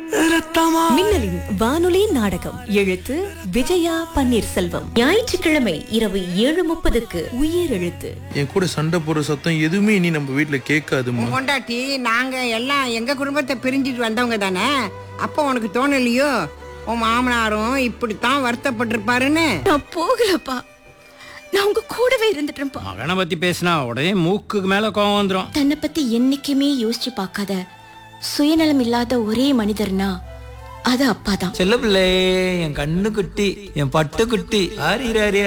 மின்னலின் வானொலி நாடகம் எழுத்து விஜயா பன்னீர்செல்வம். ஞாயிற்றுக்கிழமை இரவு 7:30க்கு உயிர் எழுத்து. என் கூட சண்டை போடுற சத்தம் எதுவுமே இனி நம்ம வீட்டுல கேட்காதுமா. கொண்டாட்டி நாங்க எல்லாம் எங்க குடும்பத்தை பிரிஞ்சிட்டு வந்தவங்க தானே. அப்போ உனக்கு தோணலையோ உன் மாமனாரும் இப்படித்தான் வருத்தப்பட்டிருப்பாருன்னு? நான் போகலப்பா, நான் உங்க கூடவே இருந்துட்டேன்ப்பா. மகனை பத்தி பேசினா உடனே மூக்குக்கு மேல கோவம் வந்துடும். தன்னை பத்தி என்னைக்குமே யோசிச்சு பார்க்காத சுயநலம் இல்லாத ஒரே மனிதர்னா அது அப்பாதான். செல்ல பிள்ளை, என் கண்ணு குட்டி, என் பட்டு குட்டி, ஆரி